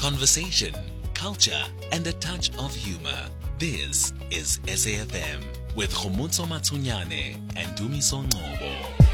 Conversation, culture, and a touch of humor. This is SAFM with Khomotso Matsunyane and Dumiso Ngcobo.